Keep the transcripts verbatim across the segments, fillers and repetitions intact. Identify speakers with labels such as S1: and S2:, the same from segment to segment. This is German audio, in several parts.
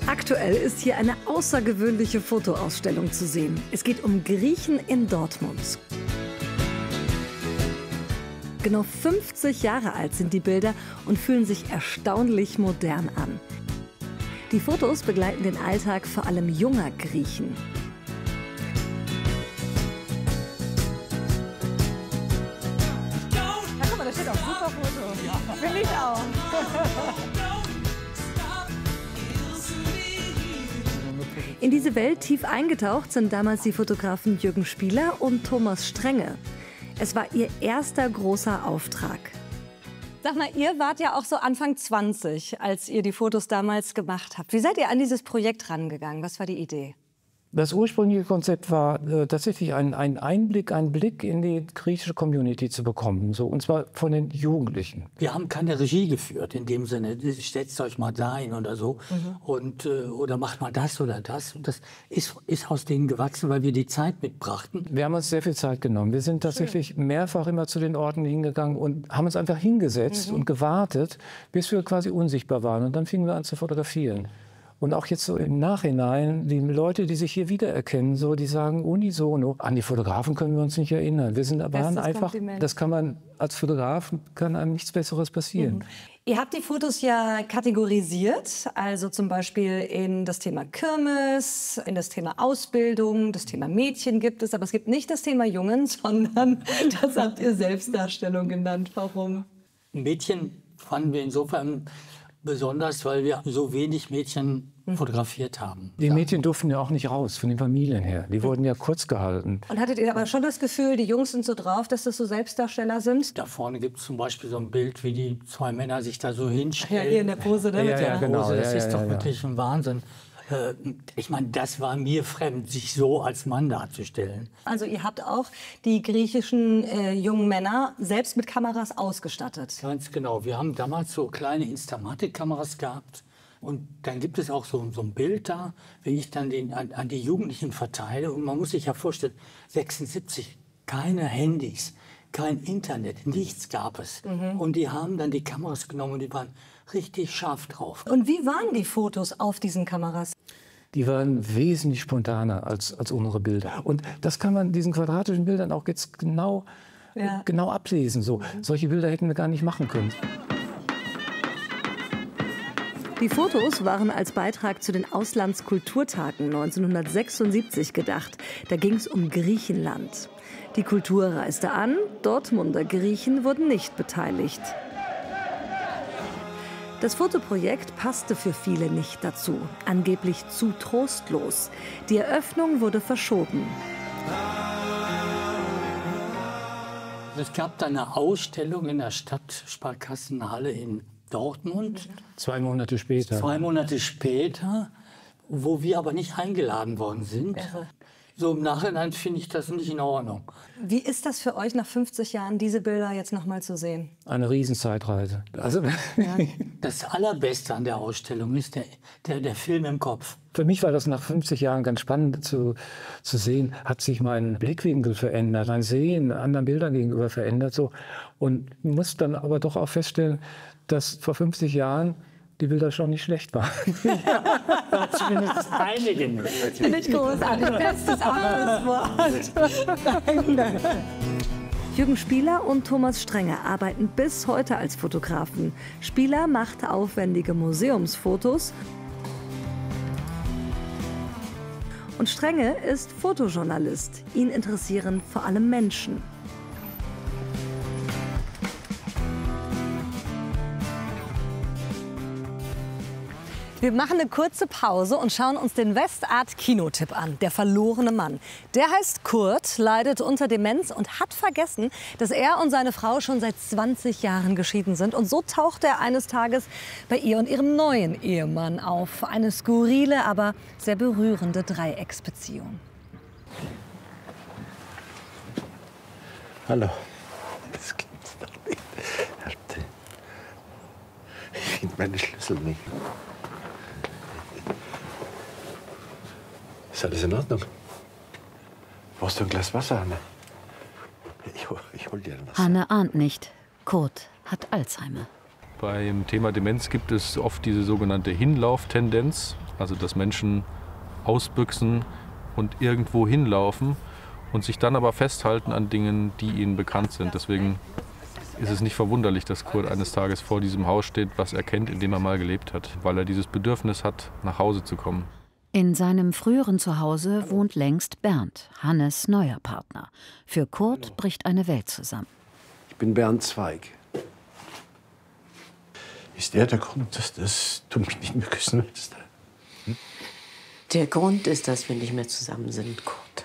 S1: Aktuell ist hier eine außergewöhnliche Fotoausstellung zu sehen. Es geht um Griechen in Dortmund. Genau fünfzig Jahre alt sind die Bilder und fühlen sich erstaunlich modern an. Die Fotos begleiten den Alltag vor allem junger Griechen.
S2: Ja, guck mal, da steht auch super Foto. Ja. Finde ich auch.
S1: In diese Welt tief eingetaucht sind damals die Fotografen Jürgen Spieler und Thomas Strenge. Es war ihr erster großer Auftrag. Sag mal, ihr wart ja auch so Anfang zwanzig, als ihr die Fotos damals gemacht habt. Wie seid ihr an dieses Projekt rangegangen? Was war die Idee?
S3: Das ursprüngliche Konzept war äh, tatsächlich ein, ein Einblick, einen Blick in die griechische Community zu bekommen, so, und zwar von den Jugendlichen.
S4: Wir haben keine Regie geführt in dem Sinne, setzt euch mal da hin oder so, mhm. und, äh, oder macht mal das oder das. Und das ist, ist aus denen gewachsen, weil wir die Zeit mitbrachten.
S3: Wir haben uns sehr viel Zeit genommen. Wir sind tatsächlich Schön. mehrfach immer zu den Orten hingegangen und haben uns einfach hingesetzt mhm. und gewartet, bis wir quasi unsichtbar waren. Und dann fingen wir an zu fotografieren. Und auch jetzt so im Nachhinein, die Leute, die sich hier wiedererkennen, so, die sagen unisono, an die Fotografen können wir uns nicht erinnern. Wir sind aber einfach, das kann man als Fotograf, kann einem nichts Besseres passieren.
S1: Mhm. Ihr habt die Fotos ja kategorisiert, also zum Beispiel in das Thema Kirmes, in das Thema Ausbildung, das Thema Mädchen gibt es, aber es gibt nicht das Thema Jungen, sondern das habt ihr Selbstdarstellung genannt. Warum?
S4: Mädchen fanden wir insofern besonders, weil wir so wenig Mädchen fotografiert haben.
S3: Die Mädchen durften ja auch nicht raus, von den Familien her. Die wurden ja kurz gehalten.
S1: Und hattet ihr aber schon das Gefühl, die Jungs sind so drauf, dass das so Selbstdarsteller sind?
S4: Da vorne gibt es zum Beispiel so ein Bild, wie die zwei Männer sich da so hinstellen.
S1: Ja, hier in der Pose, ne?
S4: Ja,
S1: Mit
S4: ja,
S1: der
S4: genau. Pose. Das
S3: ja,
S4: ist
S3: ja,
S4: doch
S3: ja,
S4: wirklich ein Wahnsinn. Ich meine, das war mir fremd, sich so als Mann darzustellen.
S1: Also ihr habt auch die griechischen äh, jungen Männer selbst mit Kameras ausgestattet.
S4: Ganz genau. Wir haben damals so kleine Instamatic-Kameras gehabt. Und dann gibt es auch so, so ein Bild da, wie ich dann den, an, an die Jugendlichen verteile. Und man muss sich ja vorstellen, sechsundsiebzig, keine Handys, kein Internet, nichts gab es. Mhm. Und die haben dann die Kameras genommen und die waren richtig scharf drauf.
S1: Und wie waren die Fotos auf diesen Kameras?
S3: Die waren wesentlich spontaner als, als unsere Bilder. Und das kann man diesen quadratischen Bildern auch jetzt genau, ja. genau ablesen. So. Solche Bilder hätten wir gar nicht machen können.
S1: Die Fotos waren als Beitrag zu den Auslandskulturtagen neunzehnhundertsechsundsiebzig gedacht. Da ging es um Griechenland. Die Kultur reiste an, Dortmunder Griechen wurden nicht beteiligt. Das Fotoprojekt passte für viele nicht dazu, angeblich zu trostlos. Die Eröffnung wurde verschoben.
S4: Es gab da eine Ausstellung in der Stadtsparkassenhalle in Dortmund.
S3: Zwei Monate später.
S4: Zwei Monate später, wo wir aber nicht eingeladen worden sind. Irre. So im Nachhinein finde ich das nicht in Ordnung.
S1: Wie ist das für euch nach fünfzig Jahren, diese Bilder jetzt noch mal zu sehen?
S3: Eine Riesenzeitreise. Also,
S1: ja.
S4: Das Allerbeste an der Ausstellung ist der, der, der Film im Kopf.
S3: Für mich war das nach fünfzig Jahren ganz spannend zu, zu sehen, hat sich mein Blickwinkel verändert, mein Sehen anderen Bildern gegenüber verändert. So. Und ich muss dann aber doch auch feststellen, dass vor fünfzig Jahren die Bilder schon nicht schlecht waren.
S4: Ja, zumindest einige nicht.
S1: Finde ich großartig. Bestes Abschlusswort. Jürgen Spieler und Thomas Strenge arbeiten bis heute als Fotografen. Spieler macht aufwendige Museumsfotos und Strenge ist Fotojournalist. Ihn interessieren vor allem Menschen. Wir machen eine kurze Pause und schauen uns den Westart-Kinotipp an, Der verlorene Mann. Der heißt Kurt, leidet unter Demenz und hat vergessen, dass er und seine Frau schon seit zwanzig Jahren geschieden sind. Und so taucht er eines Tages bei ihr und ihrem neuen Ehemann auf. Eine skurrile, aber sehr berührende Dreiecksbeziehung.
S5: Hallo. Das gibt's doch nicht. Ich finde meine Schlüssel nicht. Ist alles in Ordnung? Brauchst du ein Glas Wasser, Hanne? Ich, ich hol dir was.
S6: Hanne ahnt nicht, Kurt hat Alzheimer.
S7: Beim Thema Demenz gibt es oft diese sogenannte Hinlauftendenz. Also dass Menschen ausbüchsen und irgendwo hinlaufen und sich dann aber festhalten an Dingen, die ihnen bekannt sind. Deswegen ist es nicht verwunderlich, dass Kurt eines Tages vor diesem Haus steht, was er kennt, in dem er mal gelebt hat, weil er dieses Bedürfnis hat, nach Hause zu kommen.
S6: In seinem früheren Zuhause wohnt längst Bernd, Hannes neuer Partner. Für Kurt bricht eine Welt zusammen.
S5: Ich bin Bernd Zweig. Ist der der Grund, dass, dass du mich nicht mehr küssen willst? Hm?
S8: Der Grund ist, dass wir nicht mehr zusammen sind, Kurt.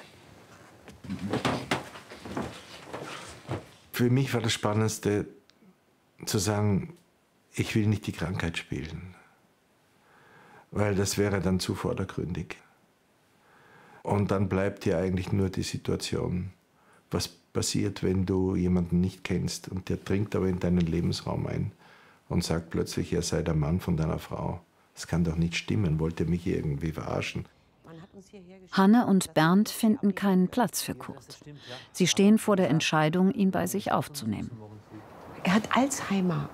S5: Für mich war das Spannendste, zu sagen, ich will nicht die Krankheit spielen. Weil das wäre dann zu vordergründig. Und dann bleibt dir eigentlich nur die Situation, was passiert, wenn du jemanden nicht kennst und der dringt aber in deinen Lebensraum ein und sagt plötzlich, er sei der Mann von deiner Frau. Das kann doch nicht stimmen, wollte mich irgendwie verarschen.
S6: Hanne und Bernd finden keinen Platz für Kurt. Sie stehen vor der Entscheidung, ihn bei sich aufzunehmen.
S8: Er hat Alzheimer.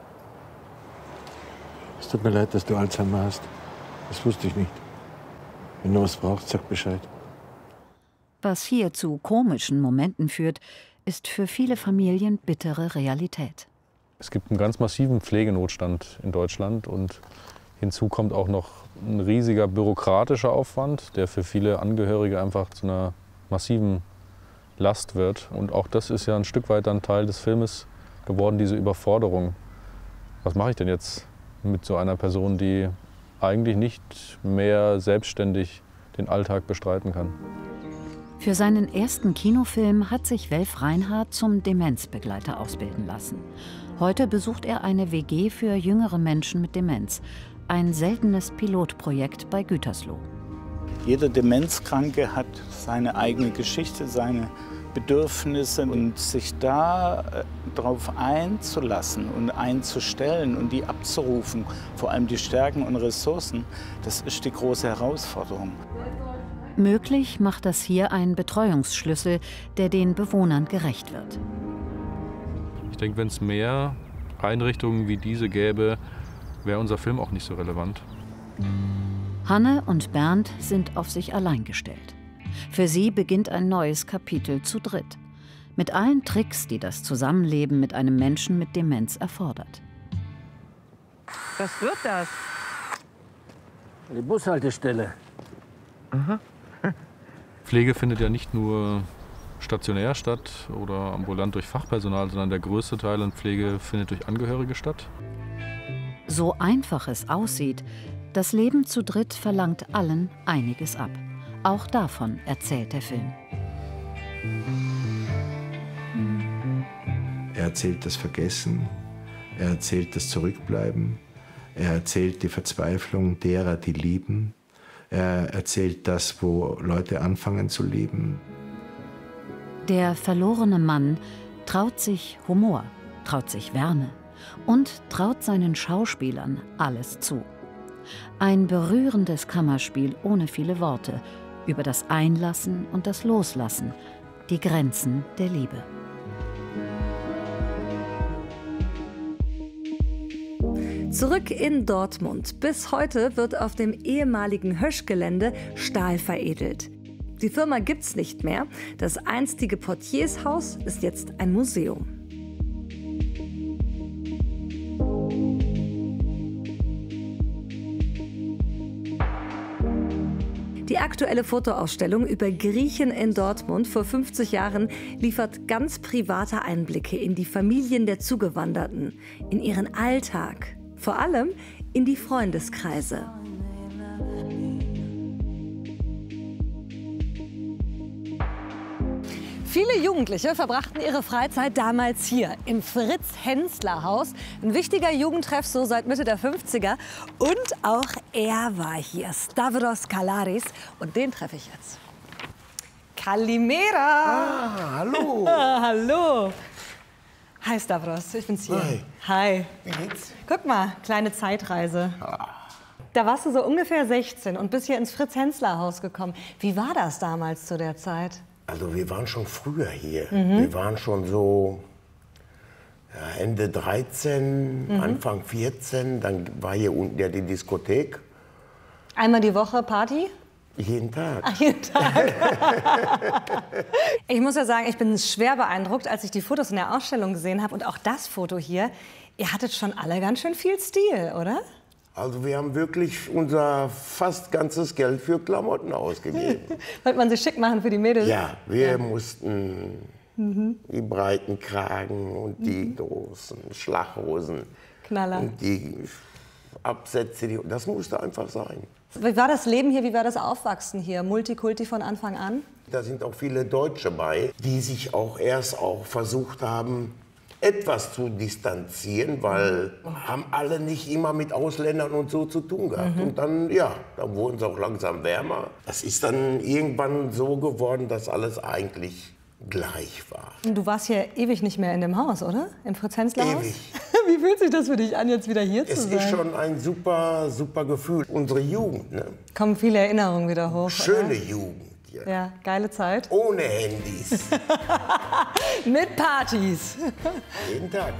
S5: Es tut mir leid, dass du Alzheimer hast. Das wusste ich nicht. Wenn du was brauchst, sag Bescheid.
S6: Was hier zu komischen Momenten führt, ist für viele Familien bittere Realität.
S7: Es gibt einen ganz massiven Pflegenotstand in Deutschland und hinzu kommt auch noch ein riesiger bürokratischer Aufwand, der für viele Angehörige einfach zu einer massiven Last wird. Und auch das ist ja ein Stück weit ein Teil des Filmes geworden, diese Überforderung. Was mache ich denn jetzt mit so einer Person, die eigentlich nicht mehr selbstständig den Alltag bestreiten kann?
S6: Für seinen ersten Kinofilm hat sich Welf Reinhardt zum Demenzbegleiter ausbilden lassen. Heute besucht er eine W G für jüngere Menschen mit Demenz. Ein seltenes Pilotprojekt bei Gütersloh.
S9: Jeder Demenzkranke hat seine eigene Geschichte, seine Bedürfnisse. Und sich da äh, darauf einzulassen und einzustellen und die abzurufen, vor allem die Stärken und Ressourcen, das ist die große Herausforderung.
S6: Möglich macht das hier ein Betreuungsschlüssel, der den Bewohnern gerecht wird.
S7: Ich denke, wenn es mehr Einrichtungen wie diese gäbe, wäre unser Film auch nicht so relevant.
S6: Hanne und Bernd sind auf sich allein gestellt. Für sie beginnt ein neues Kapitel zu dritt. Mit allen Tricks, die das Zusammenleben mit einem Menschen mit Demenz erfordert.
S2: Was wird das?
S4: Die Bushaltestelle.
S2: Aha.
S7: Pflege findet ja nicht nur stationär statt oder ambulant durch Fachpersonal, sondern der größte Teil an Pflege findet durch Angehörige statt.
S6: So einfach es aussieht, das Leben zu dritt verlangt allen einiges ab. Auch davon erzählt der Film.
S5: Er erzählt das Vergessen, er erzählt das Zurückbleiben, er erzählt die Verzweiflung derer, die lieben, er erzählt das, wo Leute anfangen zu lieben.
S6: Der verlorene Mann traut sich Humor, traut sich Wärme und traut seinen Schauspielern alles zu. Ein berührendes Kammerspiel ohne viele Worte über das Einlassen und das Loslassen, die Grenzen der Liebe.
S1: Zurück in Dortmund. Bis heute wird auf dem ehemaligen Hösch-Gelände Stahl veredelt. Die Firma gibt's nicht mehr. Das einstige Portiershaus ist jetzt ein Museum. Die aktuelle Fotoausstellung über Griechen in Dortmund vor fünfzig Jahren liefert ganz private Einblicke in die Familien der Zugewanderten, in ihren Alltag, vor allem in die Freundeskreise. Viele Jugendliche verbrachten ihre Freizeit damals hier im Fritz-Hensler-Haus. Ein wichtiger Jugendtreff so seit Mitte der fünfziger. Und auch er war hier, Stavros Kalaris. Und den treffe ich jetzt. Kalimera!
S10: Ah, hallo!
S1: Hallo! Hi Stavros, ich bin's hier.
S10: Hi.
S1: Hi.
S10: Wie geht's?
S1: Guck mal, kleine Zeitreise.
S10: Ah.
S1: Da warst du so ungefähr sechzehn und bist hier ins Fritz-Hensler-Haus gekommen. Wie war das damals zu der Zeit?
S10: Also wir waren schon früher hier.
S1: Mhm.
S10: Wir waren schon so ja, Ende dreizehn,
S1: Mhm.
S10: Anfang vierzehn. Dann war hier unten ja die Diskothek.
S1: Einmal die Woche Party?
S10: Jeden Tag.
S1: Ach, jeden Tag. Ich muss ja sagen, ich bin schwer beeindruckt, als ich die Fotos in der Ausstellung gesehen habe und auch das Foto hier. Ihr hattet schon alle ganz schön viel Stil, oder?
S10: Also wir haben wirklich unser fast ganzes Geld für Klamotten ausgegeben.
S1: Wollte man sich schick machen für die Mädels?
S10: Ja, wir ja. mussten
S1: mhm.
S10: die breiten Kragen und die mhm. großen Schlaghosen.
S1: Knaller.
S10: Und die Absätze, die, das musste einfach sein.
S1: Wie war das Leben hier, wie war das Aufwachsen hier? Multikulti von Anfang an?
S10: Da sind auch viele Deutsche bei, die sich auch erst auch versucht haben, etwas zu distanzieren, weil haben alle nicht immer mit Ausländern und so zu tun gehabt. Mhm. Und dann, ja, dann wurden sie auch langsam wärmer. Das ist dann irgendwann so geworden, dass alles eigentlich gleich war.
S1: Du warst hier ewig nicht mehr in dem Haus, oder? Im Fritz-Hensler-Haus?
S10: Ewig.
S1: Wie fühlt sich das für dich an, jetzt wieder hier
S10: es
S1: zu sein?
S10: Es ist schon ein super, super Gefühl. Unsere Jugend, ne?
S1: Kommen viele Erinnerungen wieder hoch,
S10: Schöne
S1: oder?
S10: Jugend. Ja.
S1: Ja, geile Zeit.
S10: Ohne Handys.
S1: Mit Partys.
S10: Jeden Tag.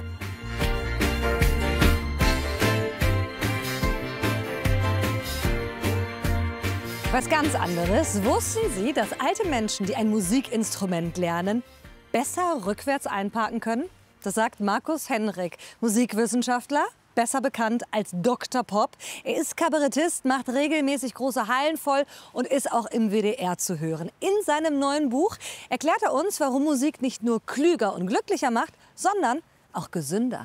S1: Was ganz anderes. Wussten Sie, dass alte Menschen, die ein Musikinstrument lernen, besser rückwärts einparken können? Das sagt Markus Henrik, Musikwissenschaftler, besser bekannt als Doktor Pop. Er ist Kabarettist, macht regelmäßig große Hallen voll und ist auch im W D R zu hören. In seinem neuen Buch erklärt er uns, warum Musik nicht nur klüger und glücklicher macht, sondern auch gesünder.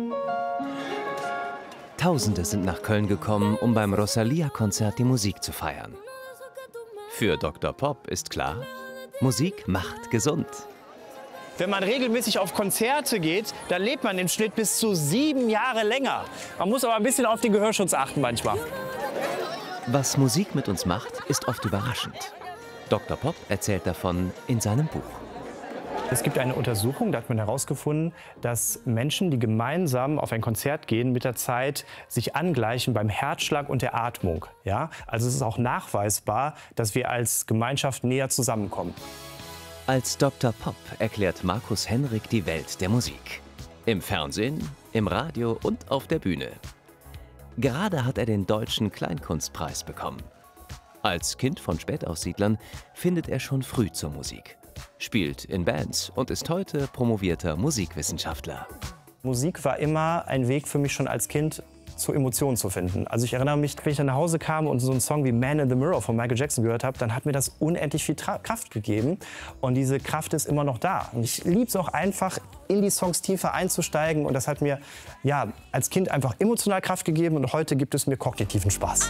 S11: Tausende sind nach Köln gekommen, um beim Rosalia-Konzert die Musik zu feiern. Für Doktor Pop ist klar, Musik macht gesund.
S12: Wenn man regelmäßig auf Konzerte geht, dann lebt man im Schnitt bis zu sieben Jahre länger. Man muss aber ein bisschen auf den Gehörschutz achten manchmal.
S11: Was Musik mit uns macht, ist oft überraschend. Doktor Pop erzählt davon in seinem Buch.
S12: Es gibt eine Untersuchung, da hat man herausgefunden, dass Menschen, die gemeinsam auf ein Konzert gehen, mit der Zeit sich angleichen beim Herzschlag und der Atmung. Ja? Also es ist auch nachweisbar, dass wir als Gemeinschaft näher zusammenkommen.
S11: Als Doktor Pop erklärt Markus Henrik die Welt der Musik. Im Fernsehen, im Radio und auf der Bühne. Gerade hat er den Deutschen Kleinkunstpreis bekommen. Als Kind von Spätaussiedlern findet er schon früh zur Musik. Spielt in Bands und ist heute promovierter Musikwissenschaftler.
S12: Musik war immer ein Weg für mich schon als Kind, zu Emotionen zu finden. Also ich erinnere mich, wenn ich dann nach Hause kam und so einen Song wie Man in the Mirror von Michael Jackson gehört habe, dann hat mir das unendlich viel Tra- Kraft gegeben. Und diese Kraft ist immer noch da. Und ich liebe es auch einfach, in die Songs tiefer einzusteigen. Und das hat mir ja, als Kind einfach emotional Kraft gegeben. Und heute gibt es mir kognitiven Spaß.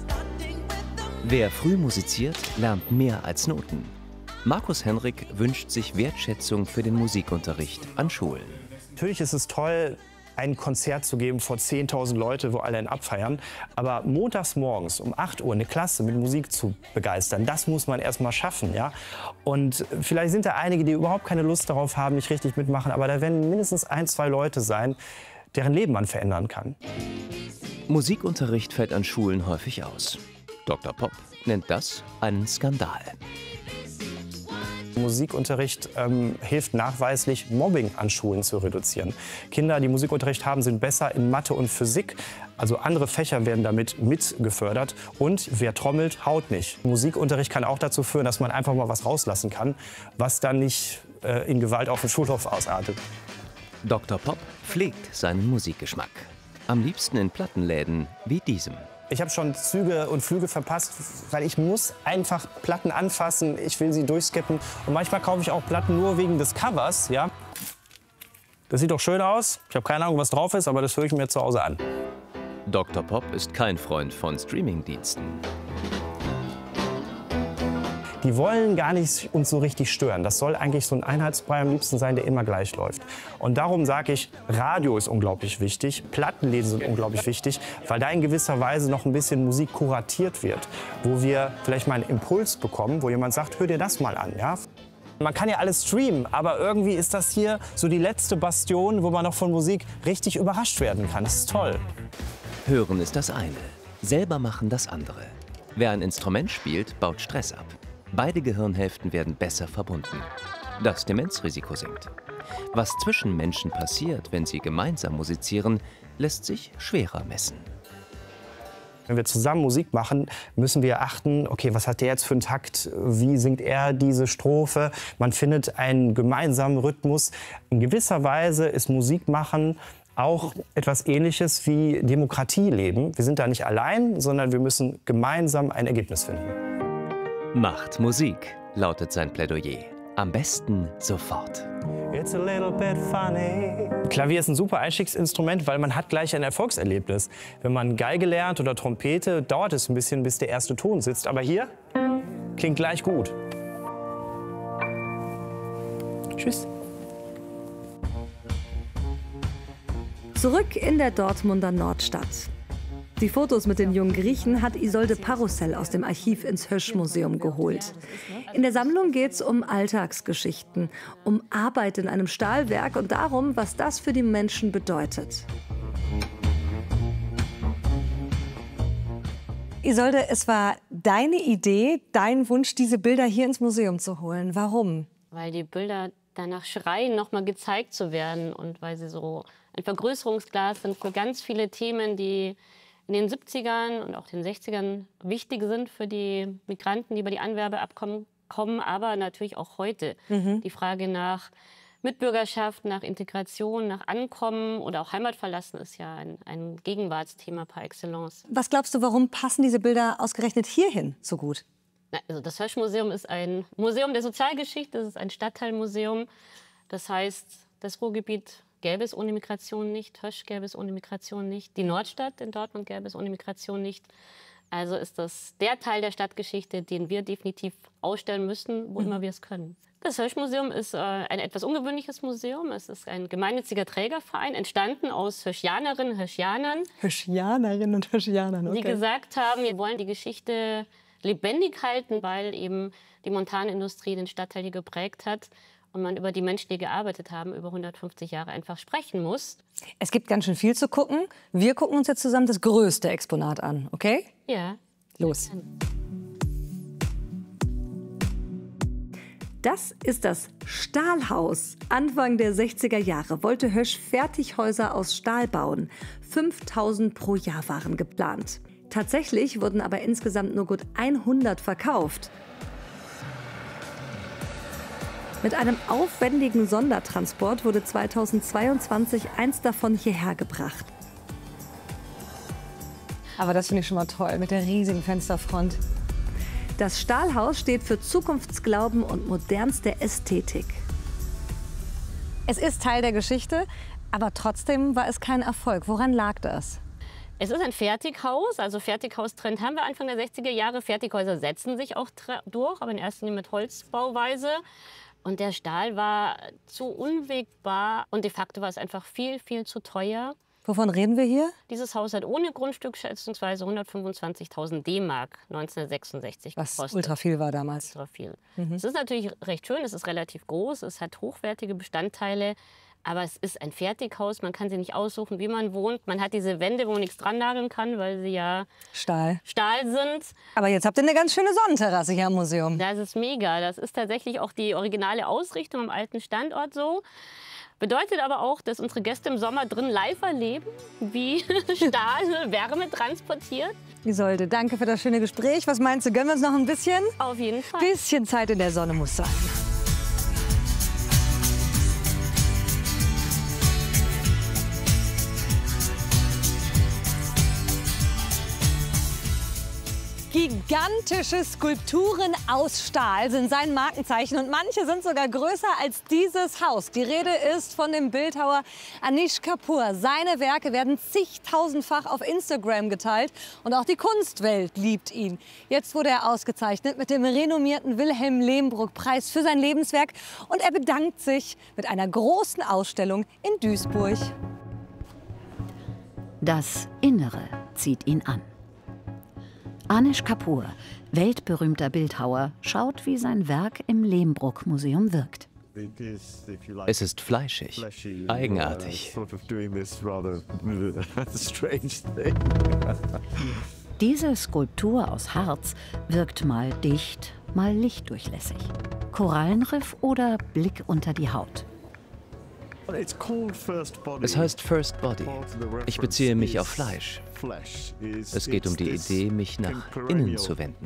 S11: Wer früh musiziert, lernt mehr als Noten. Markus Henrik wünscht sich Wertschätzung für den Musikunterricht an Schulen.
S12: Natürlich ist es toll, ein Konzert zu geben vor zehntausend Leute, wo alle ihn abfeiern. Aber montags morgens um acht Uhr eine Klasse mit Musik zu begeistern, das muss man erst mal schaffen. Ja? Und vielleicht sind da einige, die überhaupt keine Lust darauf haben, nicht richtig mitmachen. Aber da werden mindestens ein, zwei Leute sein, deren Leben man verändern kann.
S11: Musikunterricht fällt an Schulen häufig aus. Doktor Pop nennt das einen Skandal.
S12: Musikunterricht ähm, hilft nachweislich, Mobbing an Schulen zu reduzieren. Kinder, die Musikunterricht haben, sind besser in Mathe und Physik. Also andere Fächer werden damit mitgefördert. Und wer trommelt, haut nicht. Musikunterricht kann auch dazu führen, dass man einfach mal was rauslassen kann, was dann nicht äh, in Gewalt auf dem Schulhof ausartet.
S11: Doktor Pop pflegt seinen Musikgeschmack. Am liebsten in Plattenläden wie diesem.
S12: Ich habe schon Züge und Flüge verpasst, weil ich muss einfach Platten anfassen, ich will sie durchskippen. Und manchmal kaufe ich auch Platten nur wegen des Covers. Ja? Das sieht doch schön aus, ich habe keine Ahnung, was drauf ist, aber das höre ich mir zu Hause an.
S11: Doktor Pop ist kein Freund von Streamingdiensten.
S12: Die wollen gar nicht uns so richtig stören. Das soll eigentlich so ein Einheitsbrei am liebsten sein, der immer gleich läuft. Und darum sage ich, Radio ist unglaublich wichtig, Plattenläden sind unglaublich wichtig, weil da in gewisser Weise noch ein bisschen Musik kuratiert wird, wo wir vielleicht mal einen Impuls bekommen, wo jemand sagt, hör dir das mal an. Ja? Man kann ja alles streamen, aber irgendwie ist das hier so die letzte Bastion, wo man noch von Musik richtig überrascht werden kann. Das ist toll.
S11: Hören ist das eine, selber machen das andere. Wer ein Instrument spielt, baut Stress ab. Beide Gehirnhälften werden besser verbunden. Das Demenzrisiko sinkt. Was zwischen Menschen passiert, wenn sie gemeinsam musizieren, lässt sich schwerer messen.
S12: Wenn wir zusammen Musik machen, müssen wir achten, okay, was hat der jetzt für einen Takt, wie singt er diese Strophe? Man findet einen gemeinsamen Rhythmus. In gewisser Weise ist Musikmachen auch etwas Ähnliches wie Demokratie leben. Wir sind da nicht allein, sondern wir müssen gemeinsam ein Ergebnis finden.
S11: Macht Musik, lautet sein Plädoyer. Am besten sofort.
S12: It's a little bit funny. Klavier ist ein super Einstiegsinstrument, weil man hat gleich ein Erfolgserlebnis. Wenn man Geige lernt oder Trompete, dauert es ein bisschen, bis der erste Ton sitzt. Aber hier klingt gleich gut. Tschüss.
S1: Zurück in der Dortmunder Nordstadt. Die Fotos mit den jungen Griechen hat Isolde Parussell aus dem Archiv ins Hösch-Museum geholt. In der Sammlung geht es um Alltagsgeschichten, um Arbeit in einem Stahlwerk und darum, was das für die Menschen bedeutet. Isolde, es war deine Idee, dein Wunsch, diese Bilder hier ins Museum zu holen. Warum?
S13: Weil die Bilder danach schreien, noch mal gezeigt zu werden und weil sie so ein Vergrößerungsglas sind für ganz viele Themen, die in den siebzigern und auch den sechzigern wichtig sind für die Migranten, die über die Anwerbeabkommen kommen, aber natürlich auch heute. Mhm. Die Frage nach Mitbürgerschaft, nach Integration, nach Ankommen oder auch Heimatverlassen ist ja ein, ein Gegenwartsthema par excellence.
S1: Was glaubst du, warum passen diese Bilder ausgerechnet hierhin so gut?
S13: Also das Hösch-Museum ist ein Museum der Sozialgeschichte, es ist ein Stadtteilmuseum. Das heißt, das Ruhrgebiet gäbe es ohne Migration nicht, Hösch gäbe es ohne Migration nicht, die Nordstadt in Dortmund gäbe es ohne Migration nicht. Also ist das der Teil der Stadtgeschichte, den wir definitiv ausstellen müssen, wo mhm. immer wir es können. Das Hösch-Museum ist äh, ein etwas ungewöhnliches Museum. Es ist ein gemeinnütziger Trägerverein, entstanden aus Höschianerinnen und Höschianern.
S1: Höschianerinnen und Höschianern, okay.
S13: Die gesagt haben, wir wollen die Geschichte lebendig halten, weil eben die Montanindustrie den Stadtteil hier geprägt hat. Und man über die Menschen, die gearbeitet haben, über hundertfünfzig Jahre einfach sprechen muss.
S1: Es gibt ganz schön viel zu gucken. Wir gucken uns jetzt zusammen das größte Exponat an, okay?
S13: Ja.
S1: Los. Das ist das Stahlhaus. Anfang der sechziger Jahre wollte Hösch Fertighäuser aus Stahl bauen. fünftausend pro Jahr waren geplant. Tatsächlich wurden aber insgesamt nur gut hundert verkauft. Mit einem aufwendigen Sondertransport wurde zweitausendzweiundzwanzig eins davon hierher gebracht. Aber das finde ich schon mal toll, mit der riesigen Fensterfront. Das Stahlhaus steht für Zukunftsglauben und modernste Ästhetik. Es ist Teil der Geschichte, aber trotzdem war es kein Erfolg. Woran lag das?
S13: Es ist ein Fertighaus, also Fertighaustrend haben wir Anfang der sechziger Jahre. Fertighäuser setzen sich auch durch, aber in erster Linie mit Holzbauweise. Und der Stahl war zu unwegbar und de facto war es einfach viel, viel zu teuer.
S1: Wovon reden wir hier?
S13: Dieses Haus hat ohne Grundstück schätzungsweise hundertfünfundzwanzigtausend D-Mark neunzehnhundertsechsundsechzig
S1: gekostet.
S13: Was
S1: ultra viel war damals.
S13: Ultra viel. Mhm. Es ist natürlich recht schön, es ist relativ groß, es hat hochwertige Bestandteile. Aber es ist ein Fertighaus, man kann sich nicht aussuchen, wie man wohnt. Man hat diese Wände, wo man nichts dran nageln kann, weil sie ja
S1: Stahl.
S13: Stahl sind.
S1: Aber jetzt habt ihr eine ganz schöne Sonnenterrasse hier im Museum.
S13: Das ist mega. Das ist tatsächlich auch die originale Ausrichtung am alten Standort so. Bedeutet aber auch, dass unsere Gäste im Sommer drin live erleben, wie Stahl Wärme transportiert.
S1: Isolde, danke für das schöne Gespräch. Was meinst du, gönnen wir uns noch ein bisschen?
S13: Auf jeden Fall.
S1: Bisschen Zeit in der Sonne muss sein. Gigantische Skulpturen aus Stahl sind sein Markenzeichen und manche sind sogar größer als dieses Haus. Die Rede ist von dem Bildhauer Anish Kapoor. Seine Werke werden zigtausendfach auf Instagram geteilt und auch die Kunstwelt liebt ihn. Jetzt wurde er ausgezeichnet mit dem renommierten Wilhelm Lehmbruck-Preis für sein Lebenswerk und er bedankt sich mit einer großen Ausstellung in Duisburg.
S6: Das Innere zieht ihn an. Anish Kapoor, weltberühmter Bildhauer, schaut, wie sein Werk im Lehmbruck-Museum wirkt.
S11: Es ist fleischig, eigenartig.
S6: Diese Skulptur aus Harz wirkt mal dicht, mal lichtdurchlässig. Korallenriff oder Blick unter die Haut.
S11: Es heißt First Body. Ich beziehe mich auf Fleisch. Es geht um die Idee, mich nach innen zu wenden.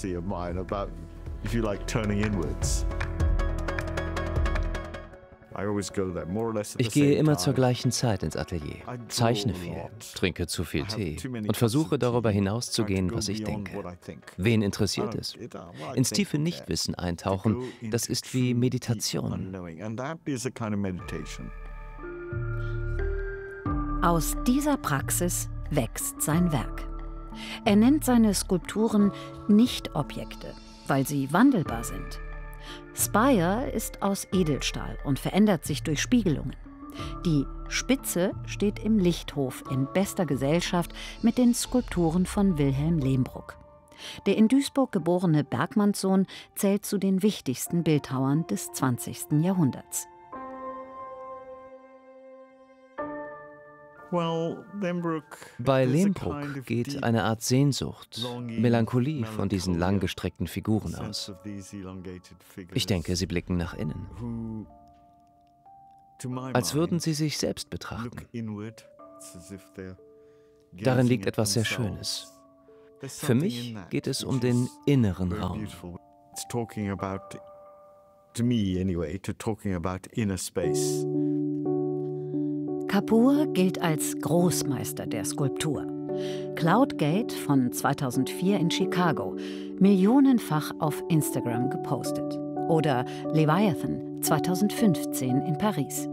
S11: Ich gehe immer zur gleichen Zeit ins Atelier, zeichne viel, trinke zu viel Tee und versuche darüber hinauszugehen, was ich denke. Wen interessiert es? Ins tiefe Nichtwissen eintauchen, das ist wie Meditation.
S6: Aus dieser Praxis wächst sein Werk. Er nennt seine Skulpturen Nicht-Objekte, weil sie wandelbar sind. Spire ist aus Edelstahl und verändert sich durch Spiegelungen. Die Spitze steht im Lichthof in bester Gesellschaft mit den Skulpturen von Wilhelm Lehmbruck. Der in Duisburg geborene Bergmannssohn zählt zu den wichtigsten Bildhauern des zwanzigsten Jahrhunderts.
S11: Bei Lehmbruck geht eine Art Sehnsucht, Melancholie von diesen langgestreckten Figuren aus. Ich denke, sie blicken nach innen, als würden sie sich selbst betrachten. Darin liegt etwas sehr Schönes. Für mich geht es um den inneren Raum.
S6: Kapoor gilt als Großmeister der Skulptur. Cloudgate von zweitausendvier in Chicago, millionenfach auf Instagram gepostet. Oder Leviathan zweitausendfünfzehn in Paris.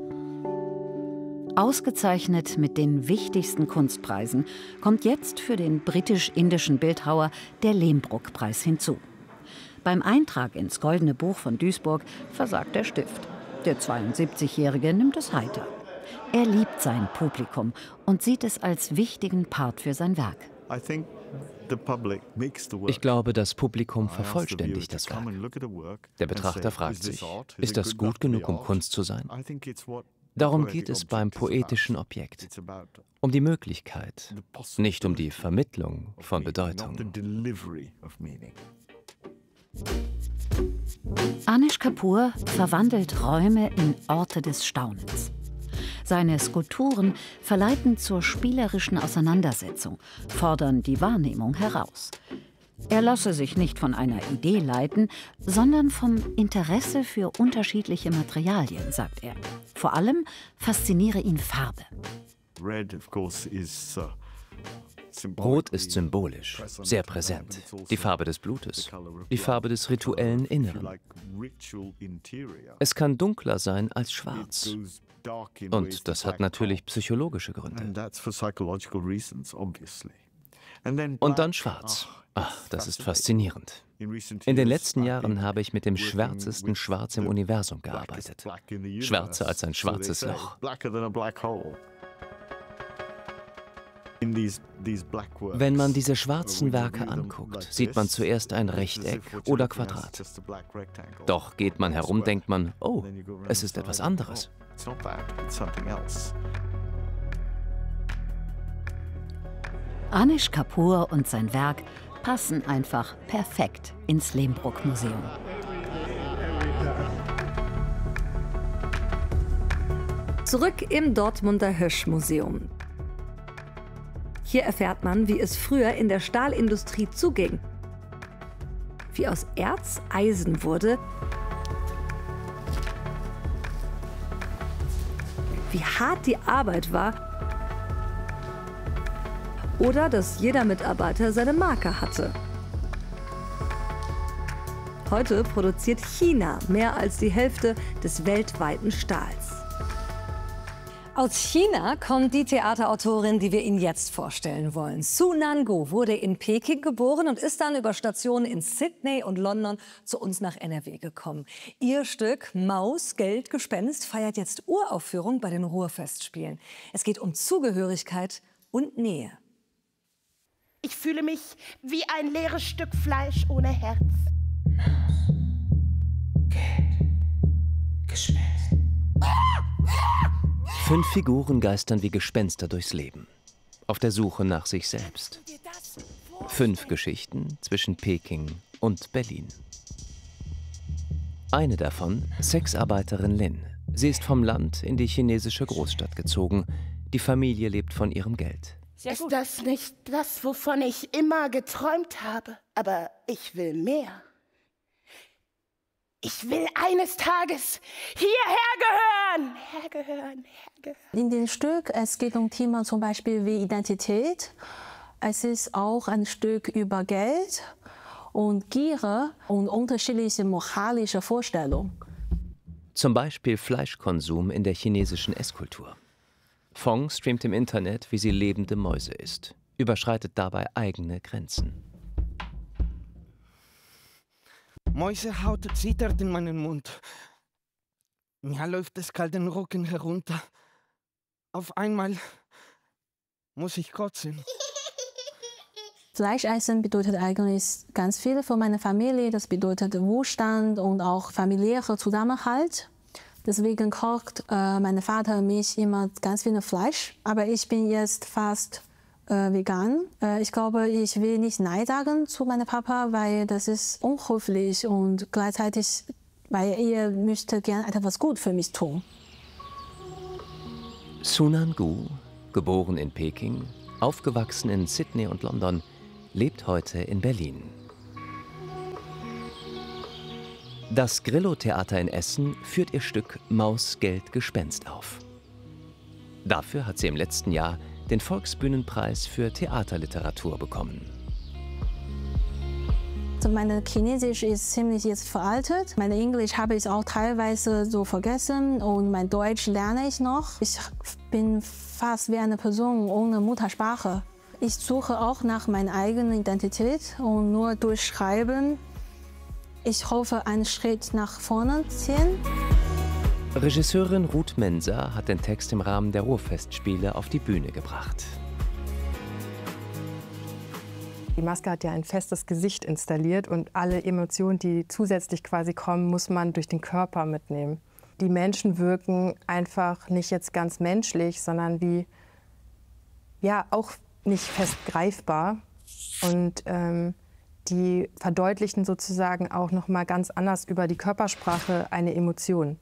S6: Ausgezeichnet mit den wichtigsten Kunstpreisen kommt jetzt für den britisch-indischen Bildhauer der Lehmbruck-Preis hinzu. Beim Eintrag ins Goldene Buch von Duisburg versagt der Stift. Der zweiundsiebzigjährige nimmt es heiter. Er liebt sein Publikum und sieht es als wichtigen Part für sein Werk.
S11: Ich glaube, das Publikum vervollständigt das Werk. Der Betrachter fragt sich, ist das gut genug, um Kunst zu sein? Darum geht es beim poetischen Objekt. Um die Möglichkeit, nicht um die Vermittlung von Bedeutung.
S6: Anish Kapoor verwandelt Räume in Orte des Staunens. Seine Skulpturen verleiten zur spielerischen Auseinandersetzung, fordern die Wahrnehmung heraus. Er lasse sich nicht von einer Idee leiten, sondern vom Interesse für unterschiedliche Materialien, sagt er. Vor allem fasziniere ihn Farbe.
S11: Rot ist symbolisch, sehr präsent. Die Farbe des Blutes, die Farbe des rituellen Inneren. Es kann dunkler sein als schwarz. Und das hat natürlich psychologische Gründe. Und dann schwarz. Ach, das ist faszinierend. In den letzten Jahren habe ich mit dem schwärzesten Schwarz im Universum gearbeitet. Schwärzer als ein schwarzes Loch. Wenn man diese schwarzen Werke anguckt, sieht man zuerst ein Rechteck oder Quadrat. Doch geht man herum, denkt man, oh, es ist etwas anderes.
S6: Anish Kapoor und sein Werk passen einfach perfekt ins Lehmbruck-Museum.
S1: Zurück im Dortmunder Hösch-Museum. Hier erfährt man, wie es früher in der Stahlindustrie zuging. Wie aus Erz Eisen wurde. Wie hart die Arbeit war. Oder dass jeder Mitarbeiter seine Marke hatte. Heute produziert China mehr als die Hälfte des weltweiten Stahls. Aus China kommt die Theaterautorin, die wir Ihnen jetzt vorstellen wollen. Su Nan-go wurde in Peking geboren und ist dann über Stationen in Sydney und London zu uns nach N R W gekommen. Ihr Stück Maus, Geld, Gespenst feiert jetzt Uraufführung bei den Ruhrfestspielen. Es geht um Zugehörigkeit und Nähe.
S14: Ich fühle mich wie ein leeres Stück Fleisch ohne Herz.
S11: Geld, Gespenst. Fünf Figuren geistern wie Gespenster durchs Leben, auf der Suche nach sich selbst. Fünf Geschichten zwischen Peking und Berlin. Eine davon, Sexarbeiterin Lin, Sie ist vom Land in die chinesische Großstadt gezogen. Die Familie lebt von ihrem Geld.
S14: Ist das nicht das, wovon ich immer geträumt habe? Aber ich will mehr. Ich will eines Tages hierher gehören. Hergehören, hergehören.
S15: In dem Stück, es geht um Themen zum Beispiel wie Identität. Es ist auch ein Stück über Geld und Gier und unterschiedliche moralische Vorstellungen.
S11: Zum Beispiel Fleischkonsum in der chinesischen Esskultur. Fong streamt im Internet, wie sie lebende Mäuse isst, überschreitet dabei eigene Grenzen.
S16: Mäusehaut zittert in meinem Mund. Mir läuft es kalt den Rücken herunter. Auf einmal muss ich kotzen.
S15: Fleischessen bedeutet eigentlich ganz viel für meine Familie. Das bedeutet Wohlstand und auch familiärer Zusammenhalt. Deswegen kocht äh, mein Vater und mich immer ganz viel Fleisch. Aber ich bin jetzt fast äh, vegan. Äh, ich glaube, ich will nicht Nein sagen zu meinem Papa, weil das ist unhöflich und gleichzeitig, weil er möchte gerne etwas gut für mich tun.
S11: Sunan Gu, geboren in Peking, aufgewachsen in Sydney und London, lebt heute in Berlin. Das Grillo-Theater in Essen führt ihr Stück Maus, Geld, Gespenst auf. Dafür hat sie im letzten Jahr den Volksbühnenpreis für Theaterliteratur bekommen.
S15: Mein Chinesisch ist ziemlich jetzt veraltet. Mein Englisch habe ich auch teilweise so vergessen und mein Deutsch lerne ich noch. Ich bin fast wie eine Person ohne Muttersprache. Ich suche auch nach meiner eigenen Identität und nur durch Schreiben. Ich hoffe, einen Schritt nach vorne ziehen.
S11: Regisseurin Ruth Menser hat den Text im Rahmen der Ruhrfestspiele auf die Bühne gebracht.
S17: Die Maske hat ja ein festes Gesicht installiert und alle Emotionen, die zusätzlich quasi kommen, muss man durch den Körper mitnehmen. Die Menschen wirken einfach nicht jetzt ganz menschlich, sondern wie, ja, auch nicht fest greifbar. Und ähm, die verdeutlichen sozusagen auch noch mal ganz anders über die Körpersprache eine Emotion.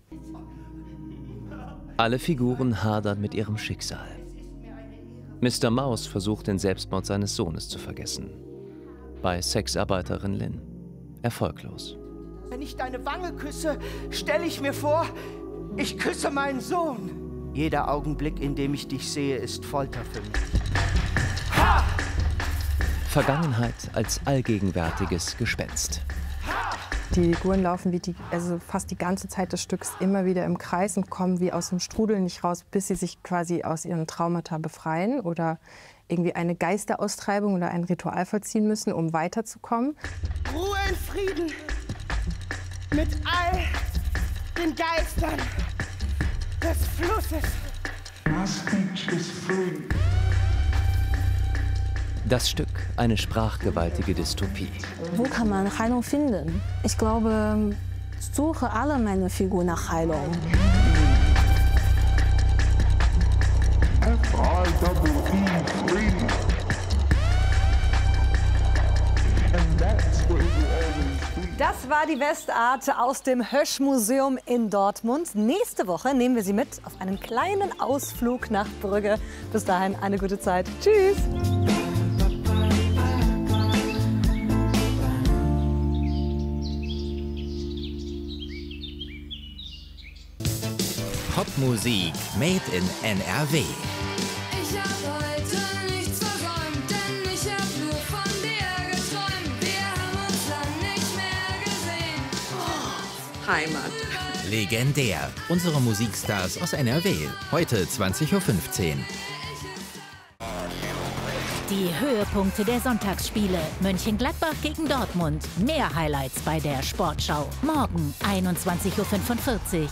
S11: Alle Figuren hadern mit ihrem Schicksal. Mister Maus versucht, den Selbstmord seines Sohnes zu vergessen. Bei Sexarbeiterin Lin erfolglos.
S14: Wenn ich deine Wange küsse, stelle ich mir vor, ich küsse meinen Sohn.
S18: Jeder Augenblick, in dem ich dich sehe, ist Folter für mich.
S14: Ha!
S11: Vergangenheit als allgegenwärtiges Gespenst.
S17: Die Figuren laufen wie die, also fast die ganze Zeit des Stücks immer wieder im Kreis und kommen wie aus dem Strudel nicht raus, bis sie sich quasi aus ihren Traumata befreien oder irgendwie eine Geisteraustreibung oder ein Ritual vollziehen müssen, um weiterzukommen.
S14: Ruhe in Frieden mit all den Geistern des Flusses.
S11: Das Stück, eine sprachgewaltige Dystopie.
S15: Wo kann man Heilung finden? Ich glaube, ich suche alle meine Figuren nach Heilung.
S1: Das war die Westart aus dem Hösch-Museum in Dortmund. Nächste Woche nehmen wir Sie mit auf einen kleinen Ausflug nach Brügge. Bis dahin eine gute Zeit. Tschüss!
S19: Popmusik made in N R W.
S20: Ich hab heute nichts versäumt, denn ich hab nur von dir geträumt. Wir haben uns lang nicht mehr gesehen. Oh,
S19: Heimat. Legendär. Unsere Musikstars aus N R W. Heute zwanzig Uhr fünfzehn.
S21: Die Höhepunkte der Sonntagsspiele. Mönchengladbach gegen Dortmund. Mehr Highlights bei der Sportschau. Morgen einundzwanzig Uhr fünfundvierzig.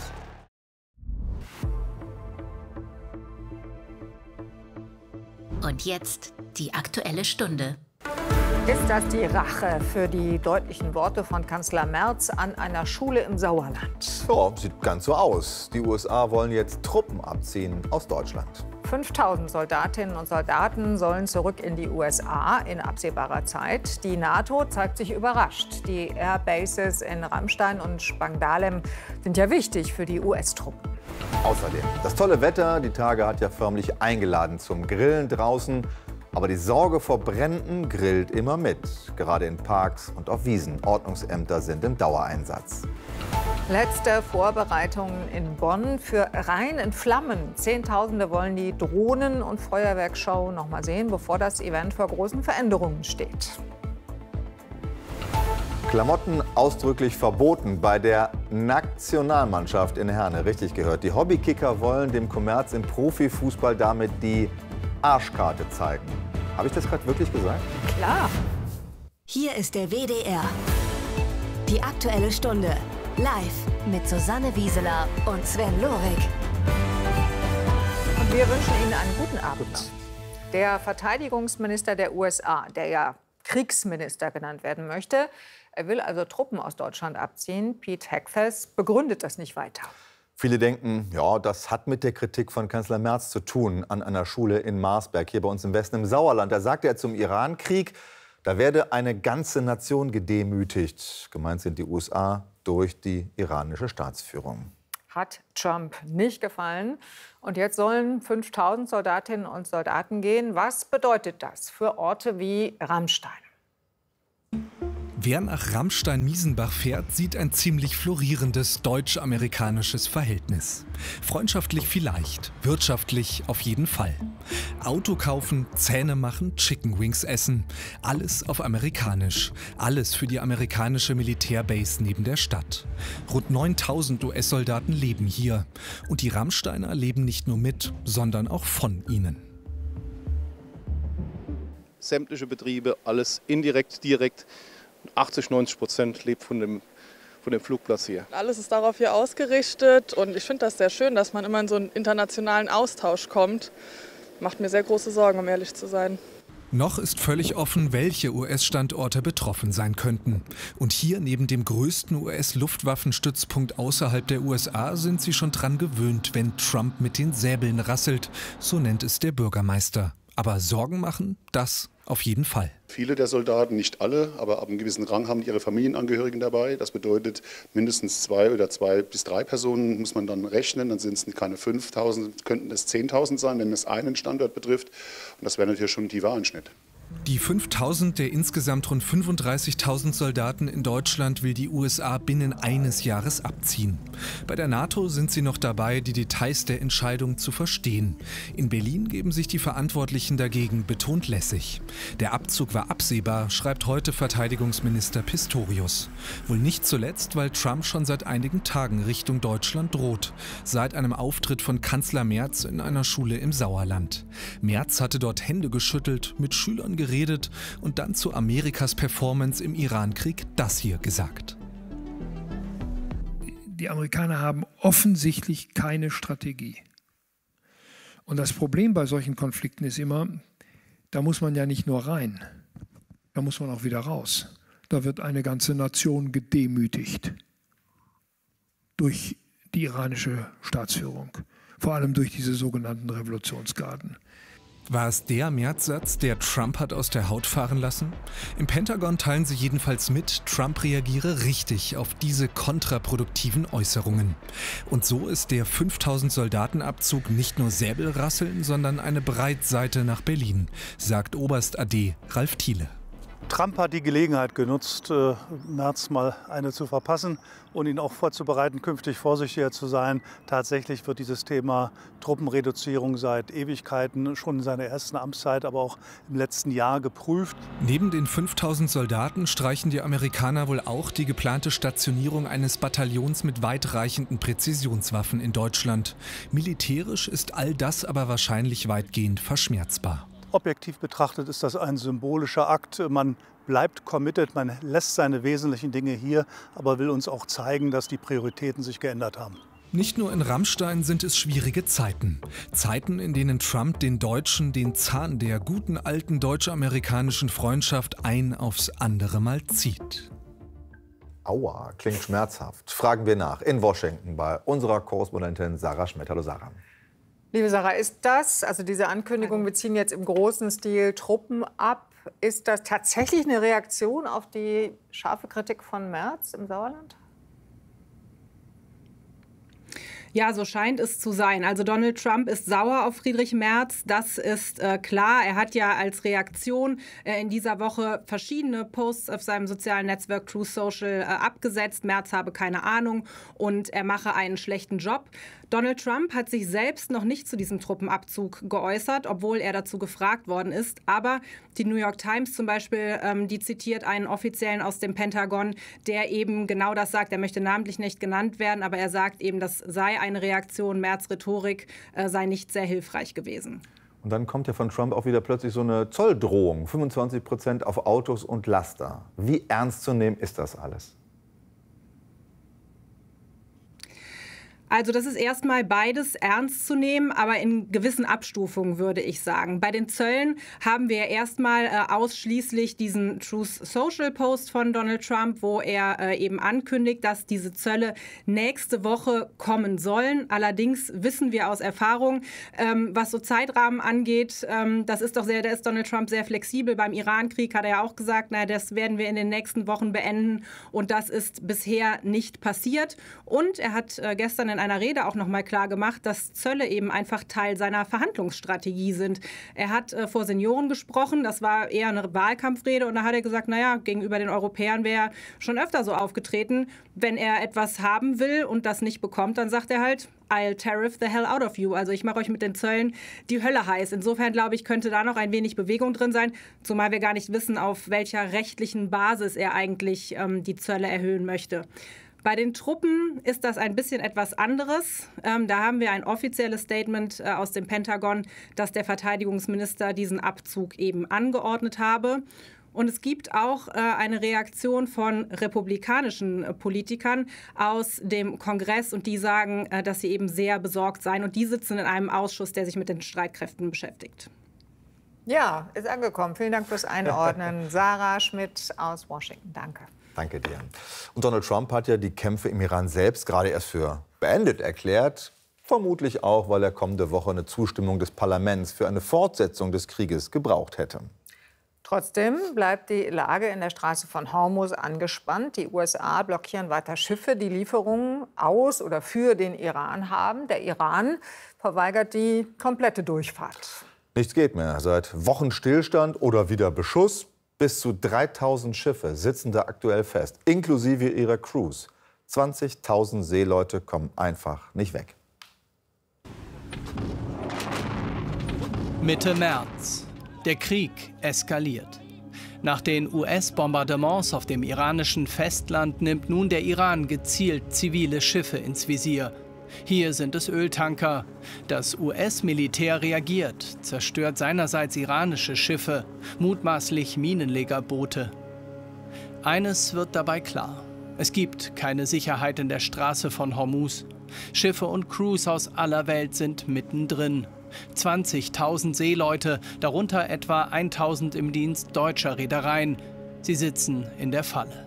S21: Und jetzt die Aktuelle Stunde.
S22: Ist das die Rache für die deutlichen Worte von Kanzler Merz an einer Schule im Sauerland?
S23: Ja, sieht ganz so aus. Die U S A wollen jetzt Truppen abziehen aus Deutschland.
S22: fünftausend Soldatinnen und Soldaten sollen zurück in die U S A in absehbarer Zeit. Die NATO zeigt sich überrascht. Die Airbases in Ramstein und Spangdahlem sind ja wichtig für die U S-Truppen.
S3: Außerdem, das tolle Wetter, die Tage hat ja förmlich eingeladen zum Grillen draußen. Aber die Sorge vor Bränden grillt immer mit, gerade in Parks und auf Wiesen. Ordnungsämter sind im Dauereinsatz.
S22: Letzte Vorbereitungen in Bonn für Rhein in Flammen. Zehntausende wollen die Drohnen- und Feuerwerksshow noch mal sehen, bevor das Event vor großen Veränderungen steht.
S3: Klamotten ausdrücklich verboten bei der Nationalmannschaft in Herne. Richtig gehört. Die Hobbykicker wollen dem Kommerz im Profifußball damit die Arschkarte zeigen. Habe ich das gerade wirklich gesagt?
S22: Klar.
S8: Hier ist der W D R. Die Aktuelle Stunde. Live mit Susanne Wieseler und Sven Lorig.
S22: Und wir wünschen Ihnen einen guten Abend. Der Verteidigungsminister der U S A, der ja Kriegsminister genannt werden möchte, er will also Truppen aus Deutschland abziehen. Pete Hegseth begründet das nicht weiter.
S3: Viele denken, ja, das hat mit der Kritik von Kanzler Merz zu tun an einer Schule in Marsberg, hier bei uns im Westen im Sauerland. Da sagte er zum Irankrieg, da werde eine ganze Nation gedemütigt. Gemeint sind die U S A durch die iranische Staatsführung.
S22: Hat Trump nicht gefallen. Und jetzt sollen fünftausend Soldatinnen und Soldaten gehen. Was bedeutet das für Orte wie Ramstein?
S23: Wer nach Ramstein-Miesenbach fährt, sieht ein ziemlich florierendes deutsch-amerikanisches Verhältnis. Freundschaftlich vielleicht, wirtschaftlich auf jeden Fall. Auto kaufen, Zähne machen, Chicken Wings essen. Alles auf amerikanisch. Alles für die amerikanische Militärbase neben der Stadt. Rund neuntausend U S-Soldaten leben hier. Und die Ramsteiner leben nicht nur mit, sondern auch von ihnen.
S24: Sämtliche Betriebe, alles indirekt, direkt. achtzig, neunzig Prozent lebt von dem, von dem Flugplatz hier.
S25: Alles ist darauf hier ausgerichtet und ich finde das sehr schön, dass man immer in so einen internationalen Austausch kommt. Macht mir sehr große Sorgen, um ehrlich zu sein.
S23: Noch ist völlig offen, welche U S-Standorte betroffen sein könnten. Und hier neben dem größten U S-Luftwaffenstützpunkt außerhalb der U S A sind sie schon dran gewöhnt, wenn Trump mit den Säbeln rasselt. So nennt es der Bürgermeister. Aber Sorgen machen, das auf jeden Fall.
S26: Viele der Soldaten, nicht alle, aber ab einem gewissen Rang haben ihre Familienangehörigen dabei. Das bedeutet, mindestens zwei oder zwei bis drei Personen muss man dann rechnen. Dann sind es keine fünftausend, könnten es zehntausend sein, wenn es einen Standort betrifft. Und das wäre natürlich schon ein tiefer Einschnitt.
S23: Die fünftausend der insgesamt rund fünfunddreißigtausend Soldaten in Deutschland will die U S A binnen eines Jahres abziehen. Bei der NATO sind sie noch dabei, die Details der Entscheidung zu verstehen. In Berlin geben sich die Verantwortlichen dagegen betont lässig. Der Abzug war absehbar, schreibt heute Verteidigungsminister Pistorius. Wohl nicht zuletzt, weil Trump schon seit einigen Tagen Richtung Deutschland droht. Seit einem Auftritt von Kanzler Merz in einer Schule im Sauerland. Merz hatte dort Hände geschüttelt, mit Schülern geredet und dann zu Amerikas Performance im Irankrieg das hier gesagt.
S27: Die Amerikaner haben offensichtlich keine Strategie. Und das Problem bei solchen Konflikten ist immer, da muss man ja nicht nur rein, da muss man auch wieder raus. Da wird eine ganze Nation gedemütigt durch die iranische Staatsführung, vor allem durch diese sogenannten Revolutionsgarden.
S23: War es der Märzsatz, der Trump hat aus der Haut fahren lassen? Im Pentagon teilen sie jedenfalls mit, Trump reagiere richtig auf diese kontraproduktiven Äußerungen. Und so ist der fünftausend Soldatenabzug nicht nur Säbelrasseln, sondern eine Breitseite nach Berlin, sagt Oberst A D Ralf Thiele.
S28: Trump hat die Gelegenheit genutzt, äh, Merz mal eine zu verpassen und ihn auch vorzubereiten, künftig vorsichtiger zu sein. Tatsächlich wird dieses Thema Truppenreduzierung seit Ewigkeiten, schon in seiner ersten Amtszeit, aber auch im letzten Jahr geprüft.
S23: Neben den fünftausend Soldaten streichen die Amerikaner wohl auch die geplante Stationierung eines Bataillons mit weitreichenden Präzisionswaffen in Deutschland. Militärisch ist all das aber wahrscheinlich weitgehend verschmerzbar.
S28: Objektiv betrachtet ist das ein symbolischer Akt. Man bleibt committed, man lässt seine wesentlichen Dinge hier, aber will uns auch zeigen, dass die Prioritäten sich geändert haben.
S23: Nicht nur in Ramstein sind es schwierige Zeiten. Zeiten, in denen Trump den Deutschen den Zahn der guten alten deutsch-amerikanischen Freundschaft ein aufs andere Mal zieht.
S3: Aua, klingt schmerzhaft. Fragen wir nach in Washington bei unserer Korrespondentin Sarah Schmidt. Hallo Sarah.
S22: Liebe Sarah, ist das, also diese Ankündigung, wir ziehen jetzt im großen Stil Truppen ab, ist das tatsächlich eine Reaktion auf die scharfe Kritik von Merz im Sauerland?
S2: Ja, so scheint es zu sein. Also Donald Trump ist sauer auf Friedrich Merz. Das ist äh, klar. Er hat ja als Reaktion äh, in dieser Woche verschiedene Posts auf seinem sozialen Netzwerk Truth Social äh, abgesetzt. Merz habe keine Ahnung und er mache einen schlechten Job. Donald Trump hat sich selbst noch nicht zu diesem Truppenabzug geäußert, obwohl er dazu gefragt worden ist. Aber die New York Times zum Beispiel, ähm, die zitiert einen Offiziellen aus dem Pentagon, der eben genau das sagt. Er möchte namentlich nicht genannt werden, aber er sagt eben, das sei eine Reaktion. Merz' Rhetorik äh, sei nicht sehr hilfreich gewesen.
S3: Und dann kommt ja von Trump auch wieder plötzlich so eine Zolldrohung, fünfundzwanzig Prozent auf Autos und Laster. Wie ernst zu nehmen ist das alles?
S2: Also das ist erstmal beides ernst zu nehmen, aber in gewissen Abstufungen, würde ich sagen. Bei den Zöllen haben wir erstmal äh, ausschließlich diesen Truth Social Post von Donald Trump, wo er äh, eben ankündigt, dass diese Zölle nächste Woche kommen sollen. Allerdings wissen wir aus Erfahrung, ähm, was so Zeitrahmen angeht, ähm, das ist doch sehr, da ist Donald Trump sehr flexibel. Beim Irankrieg hat er ja auch gesagt, na, das werden wir in den nächsten Wochen beenden. Und das ist bisher nicht passiert. Und er hat äh, gestern in einer Rede auch noch mal klar gemacht, dass Zölle eben einfach Teil seiner Verhandlungsstrategie sind. Er hat äh, vor Senioren gesprochen, das war eher eine Wahlkampfrede und da hat er gesagt, naja, gegenüber den Europäern wäre er schon öfter so aufgetreten, wenn er etwas haben will und das nicht bekommt, dann sagt er halt, I'll tariff the hell out of you. Also ich mache euch mit den Zöllen die Hölle heiß. Insofern, glaube ich, könnte da noch ein wenig Bewegung drin sein, zumal wir gar nicht wissen, auf welcher rechtlichen Basis er eigentlich ähm, die Zölle erhöhen möchte. Bei den Truppen ist das ein bisschen etwas anderes. Ähm, da haben wir ein offizielles Statement äh, aus dem Pentagon, dass der Verteidigungsminister diesen Abzug eben angeordnet habe. Und es gibt auch äh, eine Reaktion von republikanischen äh, Politikern aus dem Kongress. Und die sagen, äh, dass sie eben sehr besorgt seien. Und die sitzen in einem Ausschuss, der sich mit den Streitkräften beschäftigt.
S22: Ja, ist angekommen. Vielen Dank fürs Einordnen. Sarah Schmidt aus Washington. Danke.
S3: Danke dir. Und Donald Trump hat ja die Kämpfe im Iran selbst gerade erst für beendet erklärt. Vermutlich auch, weil er kommende Woche eine Zustimmung des Parlaments für eine Fortsetzung des Krieges gebraucht hätte.
S22: Trotzdem bleibt die Lage in der Straße von Hormuz angespannt. Die U S A blockieren weiter Schiffe, die Lieferungen aus oder für den Iran haben. Der Iran verweigert die komplette Durchfahrt.
S3: Nichts geht mehr. Seit Wochen Stillstand oder wieder Beschuss. Bis zu dreitausend Schiffe sitzen da aktuell fest, inklusive ihrer Crews. zwanzigtausend Seeleute kommen einfach nicht weg.
S4: Mitte März. Der Krieg eskaliert. Nach den U S-Bombardements auf dem iranischen Festland nimmt nun der Iran gezielt zivile Schiffe ins Visier. Hier sind es Öltanker. Das U S-Militär reagiert, zerstört seinerseits iranische Schiffe, mutmaßlich Minenlegerboote. Eines wird dabei klar: Es gibt keine Sicherheit in der Straße von Hormuz. Schiffe und Crews aus aller Welt sind mittendrin. zwanzigtausend Seeleute, darunter etwa tausend im Dienst deutscher Reedereien. Sie sitzen in der Falle.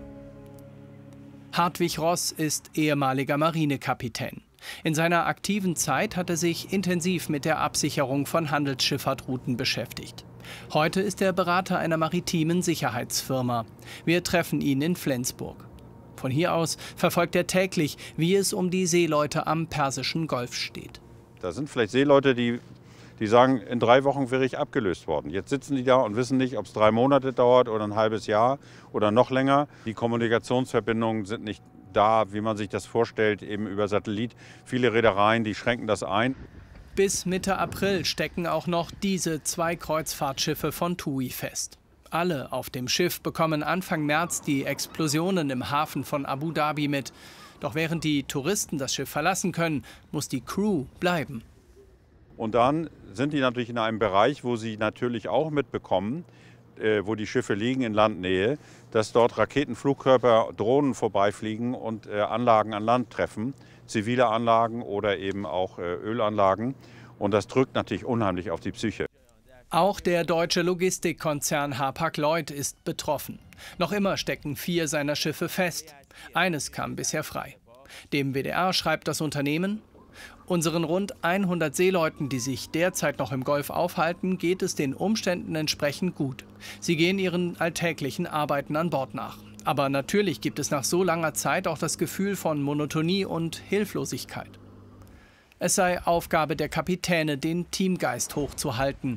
S4: Hartwig Ross ist ehemaliger Marinekapitän. In seiner aktiven Zeit hat er sich intensiv mit der Absicherung von Handelsschifffahrtrouten beschäftigt. Heute ist er Berater einer maritimen Sicherheitsfirma. Wir treffen ihn in Flensburg. Von hier aus verfolgt er täglich, wie es um die Seeleute am Persischen Golf steht.
S5: Da sind vielleicht Seeleute, die, die sagen, in drei Wochen wäre ich abgelöst worden. Jetzt sitzen die da und wissen nicht, ob es drei Monate dauert oder ein halbes Jahr oder noch länger. Die Kommunikationsverbindungen sind nicht da, wie man sich das vorstellt, eben über Satellit. Viele Reedereien, die schränken das ein.
S4: Bis Mitte April stecken auch noch diese zwei Kreuzfahrtschiffe von TUI fest. Alle auf dem Schiff bekommen Anfang März die Explosionen im Hafen von Abu Dhabi mit. Doch während die Touristen das Schiff verlassen können, muss die Crew bleiben.
S5: Und dann sind die natürlich in einem Bereich, wo sie natürlich auch mitbekommen, äh, wo die Schiffe liegen in Landnähe, dass dort Raketenflugkörper, Drohnen vorbeifliegen und äh, Anlagen an Land treffen, zivile Anlagen oder eben auch äh, Ölanlagen. Und das drückt natürlich unheimlich auf die Psyche.
S4: Auch der deutsche Logistikkonzern Hapag-Lloyd ist betroffen. Noch immer stecken vier seiner Schiffe fest. Eines kam bisher frei. Dem W D R schreibt das Unternehmen: Unseren rund hundert Seeleuten, die sich derzeit noch im Golf aufhalten, geht es den Umständen entsprechend gut. Sie gehen ihren alltäglichen Arbeiten an Bord nach. Aber natürlich gibt es nach so langer Zeit auch das Gefühl von Monotonie und Hilflosigkeit. Es sei Aufgabe der Kapitäne, den Teamgeist hochzuhalten.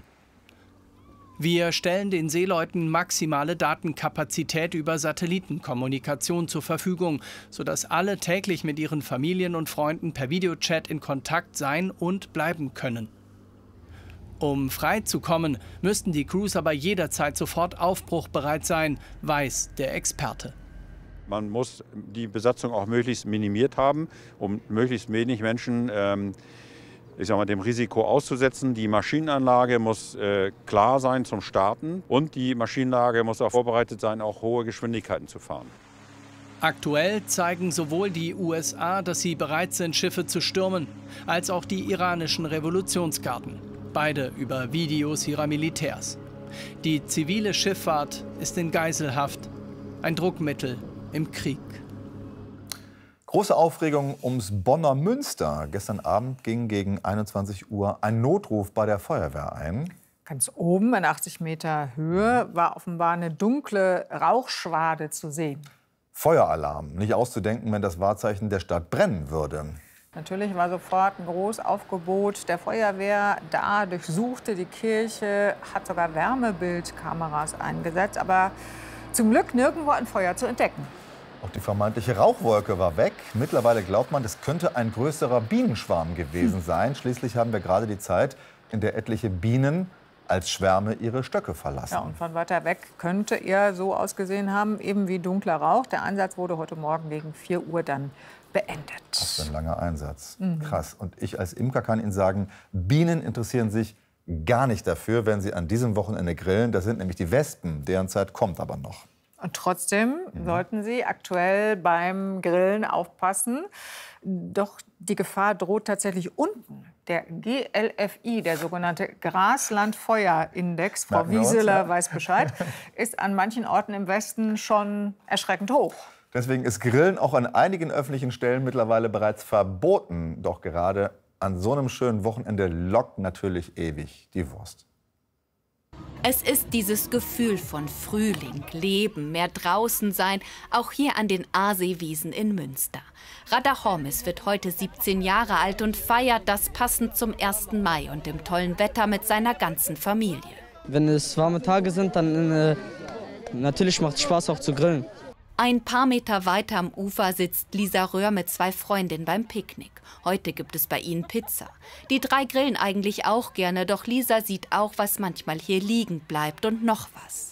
S4: Wir stellen den Seeleuten maximale Datenkapazität über Satellitenkommunikation zur Verfügung, sodass alle täglich mit ihren Familien und Freunden per Videochat in Kontakt sein und bleiben können. Um frei zu kommen, müssten die Crews aber jederzeit sofort aufbruchbereit sein, weiß der Experte.
S5: Man muss die Besatzung auch möglichst minimiert haben, um möglichst wenig Menschen ähm, ich sag mal, dem Risiko auszusetzen. Die Maschinenanlage muss äh, klar sein zum Starten und die Maschinenanlage muss auch vorbereitet sein, auch hohe Geschwindigkeiten zu fahren.
S4: Aktuell zeigen sowohl die U S A, dass sie bereit sind, Schiffe zu stürmen, als auch die iranischen Revolutionsgarden. Beide über Videos ihrer Militärs. Die zivile Schifffahrt ist in Geiselhaft, ein Druckmittel im Krieg.
S3: Große Aufregung ums Bonner Münster. Gestern Abend ging gegen einundzwanzig Uhr ein Notruf bei der Feuerwehr ein.
S22: Ganz oben, in achtzig Meter Höhe, war offenbar eine dunkle Rauchschwade zu sehen.
S3: Feueralarm. Nicht auszudenken, wenn das Wahrzeichen der Stadt brennen würde.
S22: Natürlich war sofort ein Großaufgebot der Feuerwehr da, durchsuchte die Kirche, hat sogar Wärmebildkameras eingesetzt. Aber zum Glück nirgendwo ein Feuer zu entdecken.
S3: Auch die vermeintliche Rauchwolke war weg. Mittlerweile glaubt man, es könnte ein größerer Bienenschwarm gewesen sein. Schließlich haben wir gerade die Zeit, in der etliche Bienen als Schwärme ihre Stöcke verlassen.
S22: Ja, und von weiter weg könnte er so ausgesehen haben, eben wie dunkler Rauch. Der Einsatz wurde heute Morgen gegen vier Uhr dann beendet.
S3: Das ist ein langer Einsatz.
S22: Mhm.
S3: Krass. Und ich als Imker kann Ihnen sagen, Bienen interessieren sich gar nicht dafür, wenn sie an diesem Wochenende grillen. Das sind nämlich die Wespen. Deren Zeit kommt aber noch.
S22: Und trotzdem mhm. sollten Sie aktuell beim Grillen aufpassen. Doch die Gefahr droht tatsächlich unten. Der G L F I, der sogenannte Graslandfeuerindex, Frau
S3: Merken wir uns,
S22: Wieseler
S3: ja.
S22: weiß Bescheid, ist an manchen Orten im Westen schon erschreckend hoch.
S3: Deswegen ist Grillen auch an einigen öffentlichen Stellen mittlerweile bereits verboten. Doch gerade an so einem schönen Wochenende lockt natürlich ewig die Wurst.
S6: Es ist dieses Gefühl von Frühling, Leben, mehr draußen sein, auch hier an den Aaseewiesen in Münster. Radha Hormis wird heute siebzehn Jahre alt und feiert das passend zum ersten Mai und dem tollen Wetter mit seiner ganzen Familie.
S7: Wenn es warme Tage sind, dann äh, natürlich macht es Spaß auch zu grillen.
S6: Ein paar Meter weiter am Ufer sitzt Lisa Röhr mit zwei Freundinnen beim Picknick. Heute gibt es bei ihnen Pizza. Die drei grillen eigentlich auch gerne, doch Lisa sieht auch, was manchmal hier liegen bleibt und noch was.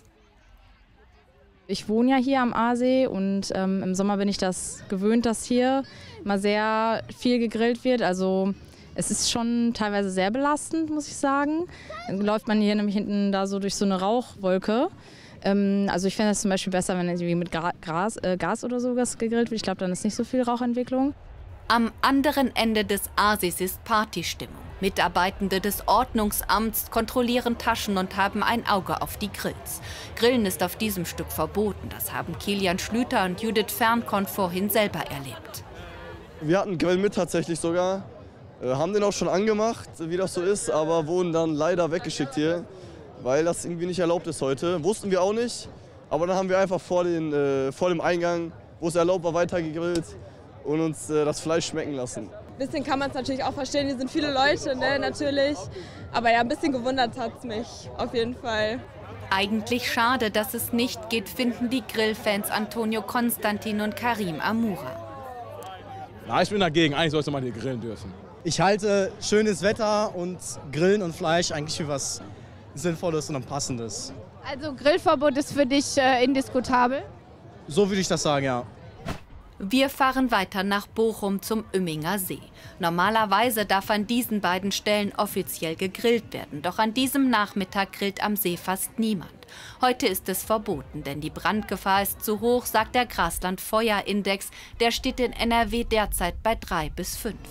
S9: Ich wohne ja hier am Aasee und ähm, im Sommer bin ich das gewöhnt, dass hier mal sehr viel gegrillt wird. Also es ist schon teilweise sehr belastend, muss ich sagen. Dann läuft man hier nämlich hinten da so durch so eine Rauchwolke. Also ich fände es zum Beispiel besser, wenn irgendwie mit Gras, äh, Gas oder sowas gegrillt wird. Ich glaube, dann ist nicht so viel Rauchentwicklung.
S6: Am anderen Ende des Aasees ist Partystimmung. Mitarbeitende des Ordnungsamts kontrollieren Taschen und haben ein Auge auf die Grills. Grillen ist auf diesem Stück verboten. Das haben Kilian Schlüter und Judith Fernkon vorhin selber erlebt.
S10: Wir hatten Grill mit tatsächlich sogar. Äh, haben den auch schon angemacht, wie das so ist, aber wurden dann leider weggeschickt hier. Weil das irgendwie nicht erlaubt ist heute. Wussten wir auch nicht, aber dann haben wir einfach vor, den, äh, vor dem Eingang, wo es erlaubt war, weiter gegrillt und uns äh, das Fleisch schmecken lassen.
S12: Ein bisschen kann man es natürlich auch verstehen, hier sind viele Leute, ne, natürlich. Aber ja, ein bisschen gewundert hat es mich, auf jeden Fall.
S6: Eigentlich schade, dass es nicht geht, finden die Grillfans Antonio Konstantin und Karim Amura.
S13: Na, ich bin dagegen, eigentlich sollte man hier grillen dürfen.
S16: Ich halte schönes Wetter und Grillen und Fleisch eigentlich für was Sinnvolles und Passendes.
S12: Also Grillverbot ist für dich äh, indiskutabel?
S16: So würde ich das sagen, ja.
S6: Wir fahren weiter nach Bochum zum Ümminger See. Normalerweise darf an diesen beiden Stellen offiziell gegrillt werden. Doch an diesem Nachmittag grillt am See fast niemand. Heute ist es verboten, denn die Brandgefahr ist zu hoch, sagt der Graslandfeuerindex. Der steht in N R W derzeit bei drei bis fünf.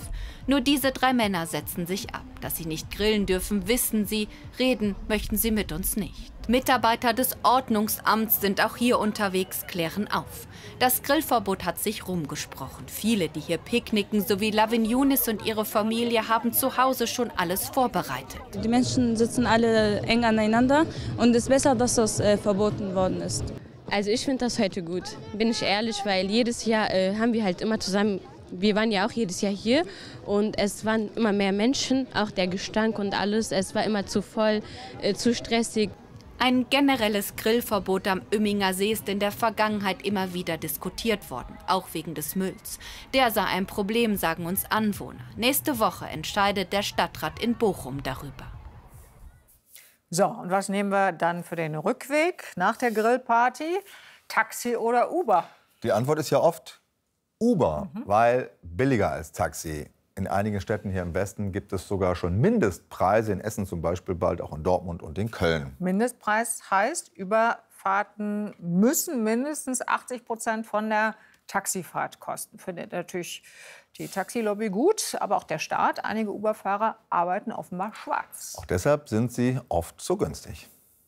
S6: Nur diese drei Männer setzen sich ab. Dass sie nicht grillen dürfen, wissen sie. Reden möchten sie mit uns nicht. Mitarbeiter des Ordnungsamts sind auch hier unterwegs, klären auf. Das Grillverbot hat sich rumgesprochen. Viele, die hier picknicken, sowie Lavin Younis und ihre Familie, haben zu Hause schon alles vorbereitet.
S1: Die Menschen sitzen alle eng aneinander und es ist besser, dass das äh, verboten worden ist.
S11: Also ich finde das heute gut, bin ich ehrlich, weil jedes Jahr äh, haben wir halt immer zusammen, wir waren ja auch jedes Jahr hier und es waren immer mehr Menschen, auch der Gestank und alles, es war immer zu voll, äh, zu stressig.
S6: Ein generelles Grillverbot am Oemminger See ist in der Vergangenheit immer wieder diskutiert worden, auch wegen des Mülls. Der sei ein Problem, sagen uns Anwohner. Nächste Woche entscheidet der Stadtrat in Bochum darüber.
S22: So, und was nehmen wir dann für den Rückweg nach der Grillparty? Taxi oder Uber?
S3: Die Antwort ist ja oft Uber, mhm. weil billiger als Taxi. In einigen Städten hier im Westen gibt es sogar schon Mindestpreise, in Essen zum Beispiel, bald auch in Dortmund und in Köln.
S22: Mindestpreis heißt, Überfahrten müssen mindestens achtzig Prozent von der Taxifahrt kosten. Findet natürlich die Taxilobby gut, aber auch der Staat. Einige Uber-Fahrer arbeiten offenbar schwarz.
S3: Auch deshalb sind sie oft so günstig.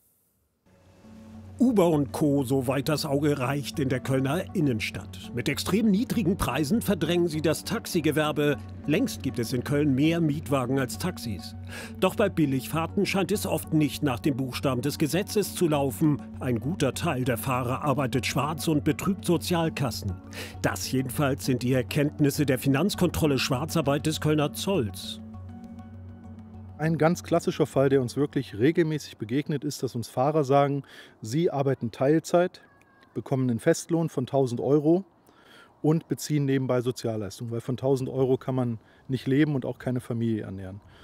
S14: Uber und Co., soweit das Auge reicht in der Kölner Innenstadt. Mit extrem niedrigen Preisen verdrängen sie das Taxigewerbe. Längst gibt es in Köln mehr Mietwagen als Taxis. Doch bei Billigfahrten scheint es oft nicht nach dem Buchstaben des Gesetzes zu laufen. Ein guter Teil der Fahrer arbeitet schwarz und betrügt Sozialkassen. Das jedenfalls sind die Erkenntnisse der Finanzkontrolle Schwarzarbeit des Kölner Zolls.
S15: Ein ganz klassischer Fall, der uns wirklich regelmäßig begegnet, ist, dass uns Fahrer sagen, sie arbeiten Teilzeit, bekommen einen Festlohn von tausend Euro und beziehen nebenbei Sozialleistungen, weil von tausend Euro kann man nicht leben und auch keine Familie ernähren.